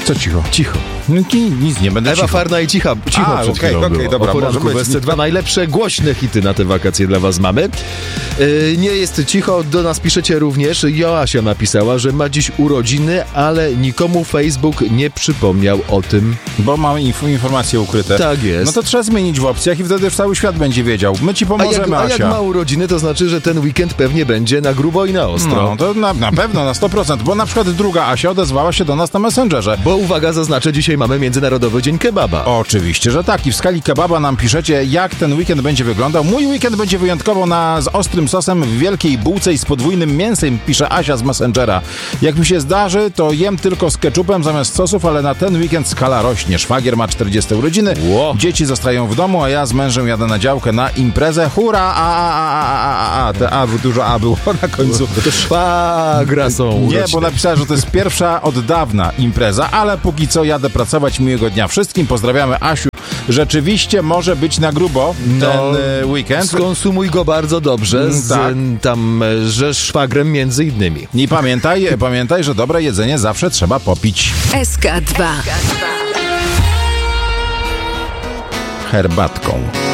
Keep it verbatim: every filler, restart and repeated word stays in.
Co cicho? Cicho. Nic nie będę Ewa cicho. Farna i cicha, cicho A, przed okej, chwilą okej, było. dobra, O poranku może w być. S C dwa najlepsze, głośne hity na te wakacje dla was mamy. Yy, nie jest cicho, do nas piszecie również. Joasia napisała, że ma dziś urodziny, ale nikomu Facebook nie przypomniał o tym. Bo mamy inf- informacje ukryte. Tak jest. No to trzeba zmienić w opcjach i wtedy już cały świat będzie wiedział. My ci A pomożemy, jak, a jak Asia. ma urodziny, to znaczy, że ten weekend pewnie będzie na grubo i na ostro. No, to na, na pewno, na sto procent, bo na przykład druga Asia odezwała się do nas na Messengerze. Bo uwaga, zaznaczę, dzisiaj mamy Międzynarodowy Dzień Kebaba. Oczywiście, że tak. I w skali kebaba nam piszecie, jak ten weekend będzie wyglądał. Mój weekend będzie wyjątkowo na, z ostrym sosem w wielkiej bułce i z podwójnym mięsem, pisze Asia z Messengera. Jak mi się zdarzy, to jem tylko z ketchupem zamiast sosów, ale na ten weekend skala rośnie. Szwagier ma czterdzieste urodziny, Ło. dzieci zostają w domu, a ja z mężem jadę na działkę na imprezę. Hurra! A, a, a, a, a, a. Te a, dużo a było na końcu. To szwagra są Nie, urodziny. bo napisała, że to jest pierwsza od dawna impreza, ale póki co jadę pracować. Miłego dnia wszystkim. Pozdrawiamy, Asiu. Rzeczywiście może być na grubo ten No, e, weekend. Skonsumuj go bardzo dobrze, z Tak. m, tam, e, że szwagrem między innymi. I pamiętaj, pamiętaj, że dobre jedzenie zawsze trzeba popić S K dwa. herbatką.